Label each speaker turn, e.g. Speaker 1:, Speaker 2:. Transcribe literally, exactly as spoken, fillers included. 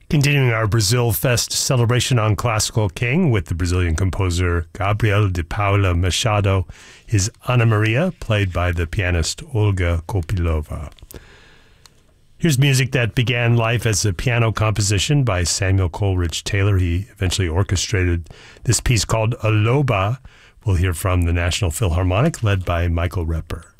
Speaker 1: Continuing our Brazil Fest celebration on Classical King with the Brazilian composer Gabriel de Paula Machado, his Ana Maria, played by the pianist Olga Kopylova. Here's music that began life as a piano composition by Samuel Coleridge Taylor. He eventually orchestrated this piece called Aloba. We'll hear from the National Philharmonic, led by Michael Repper.